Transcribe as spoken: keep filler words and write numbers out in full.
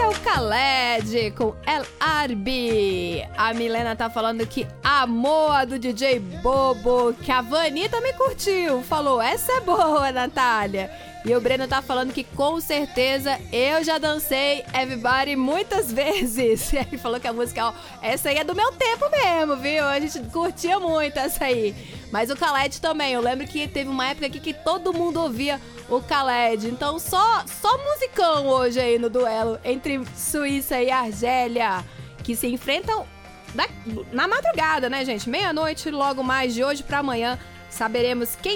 o Khaled com El Arbi. A Milena tá falando que amou a do D J Bobo, que a Vani também curtiu. Falou, essa é boa, Natália. E o Breno tá falando que com certeza eu já dancei Everybody muitas vezes. Ele falou que a música, ó, essa aí é do meu tempo mesmo, viu? A gente curtia muito essa aí. Mas o Khaled também, eu lembro que teve uma época aqui que todo mundo ouvia o Khaled. Então só, só musicão hoje aí no duelo entre Suíça e Argélia, que se enfrentam na, na madrugada, né, gente? Meia-noite, logo mais de hoje pra amanhã, saberemos quem